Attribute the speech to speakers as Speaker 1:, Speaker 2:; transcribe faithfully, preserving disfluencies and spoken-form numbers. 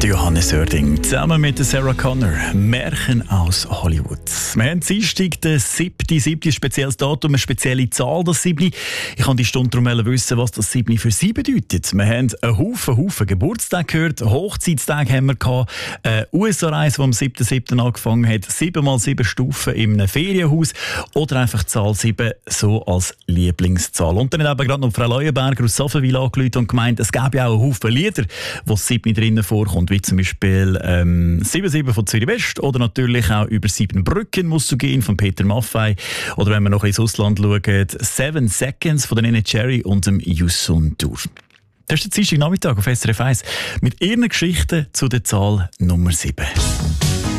Speaker 1: Johannes Oerding zusammen mit Sarah Connor. Märchen aus Hollywood. Wir haben Dienstag, den siebten siebten ein spezielles Datum, eine spezielle Zahl, das sieben. Ich wollte die Stunde darum wissen, was das sieben für Sie bedeutet. Wir haben einen Haufen, Haufen Geburtstag gehört, Hochzeitstag haben wir gehabt, eine U S A-Reise, die am siebten siebten angefangen hat, sieben mal sieben Stufen in einem Ferienhaus oder einfach die Zahl sieben so als Lieblingszahl. Und dann haben wir gerade noch Frau Leuenberger aus Safenwil angerufen und gemeint, es gäbe auch einen Haufen Lieder, wo das sieben drinnen vorkommt, wie zum Beispiel ähm, sieben sieben von Zürich West oder natürlich auch über sieben Brücken musst du gehen von Peter Maffay oder wenn wir noch ins Ausland schauen, Seven Seconds von den Nene Cherry und dem Yusun Tour. Das ist der Dienstag Nachmittag auf S R F eins mit ihren Geschichten zu der Zahl Nummer sieben.